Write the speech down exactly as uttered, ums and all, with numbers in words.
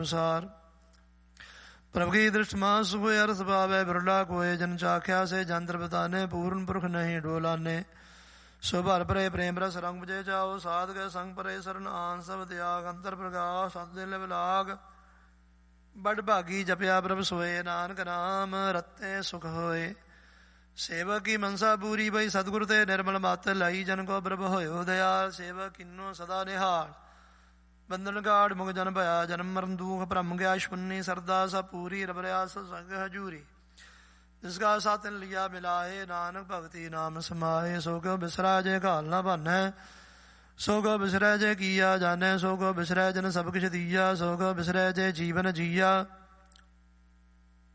अनुसार प्रभु की दृष्टि मास हुए अर्थ भावे बिरला कोय जन चाख्या से जंत्र बताने पूर्ण पुरख नहीं डोलाने सो भर परे प्रेम रस रंग बजे जाओ साध गए संग परे शरण आन सब त्याग अंतर प्रकाश सत दिल विलाग बड़ भागी जपया प्रभ सोए नानक नाम रत्ते सुख होए सेवक की मनसा पूरी भई सतगुरु ते निर्मल मत लाई जन को प्रभ होयो दयाल सेवक किन्नो सदा निहाल बंधन गाड़ मुग जन भया जन्म मरण दुख भ्रम गया शून्य सरदा सा पूरी रब रयास संग हजूरी जिसका सातन लिया मिलाए नानक भगति नाम समाए सो को बिसरा जय घाल न बन सो को बिसरै जय किया जाने सो को बिसरै जन सब किछ दिया सो को बिसरै जय जीवन जिया